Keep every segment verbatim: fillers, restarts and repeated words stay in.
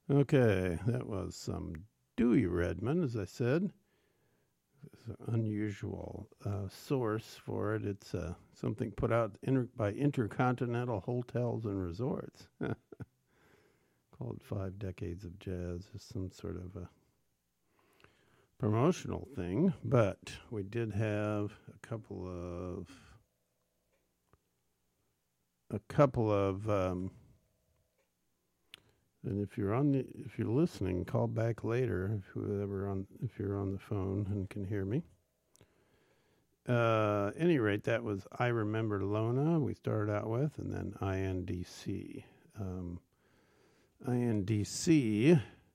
Okay, that was some Dewey Redman, as I said. It's an unusual uh, source for it. It's uh, something put out inter- by Intercontinental Hotels and Resorts called Five Decades of Jazz. It's some sort of a promotional thing, but we did have a couple of a couple of um, and if you're on the if you're listening, call back later if whoever on if you're on the phone and can hear me. Uh, any rate, that was I Remember Lona we started out with, and then I N D C. Um, I N D C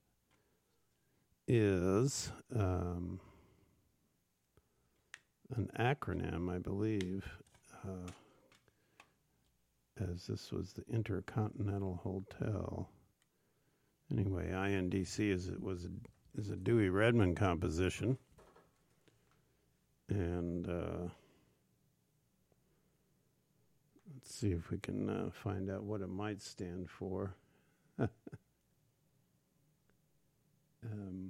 is um, an acronym, I believe, uh, as this was the Intercontinental Hotel. Anyway, I N D C is it was a, is a Dewey Redman composition, and uh, let's see if we can uh, find out what it might stand for. um,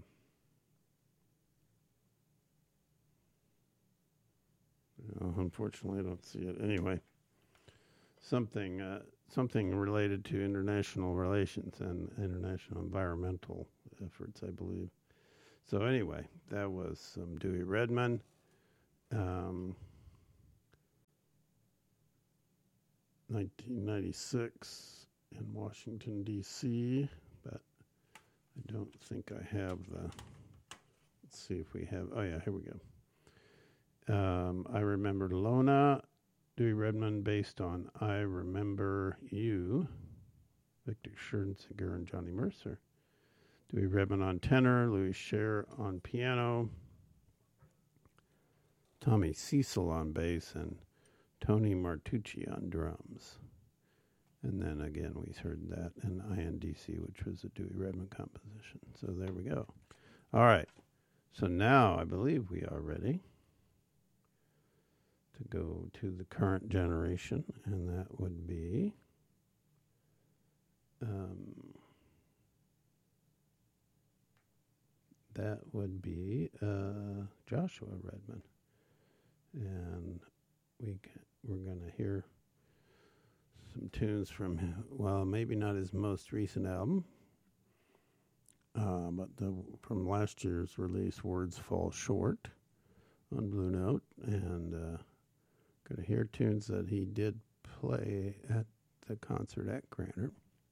no, unfortunately, I don't see it. Anyway, something uh, something related to international relations and international environmental efforts, I believe. So anyway, that was some Dewey Redman. Um, nineteen ninety-six in Washington, D C, but I don't think I have the, let's see if we have, oh yeah, here we go. Um, I Remember Lona, Dewey Redman, based on I Remember You, Victor Scherzinger and Johnny Mercer. Dewey Redman on tenor, Louis Scher on piano, Tommy Cecil on bass, and Tony Martucci on drums. And then again, we heard that in I N D C, which was a Dewey Redman composition. So there we go. All right. So now I believe we are ready to go to the current generation, and that would be um, that would be uh, Joshua Redman, and we can, we're going to hear some tunes from him. Well, maybe not his most recent album, uh, but the from last year's release, Words Fall Short, on Blue Note, and uh, going to hear tunes that he did play at the concert at Granite.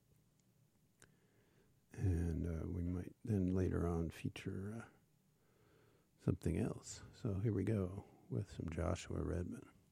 And uh, we might then later on feature uh, something else. So here we go with some Joshua Redman.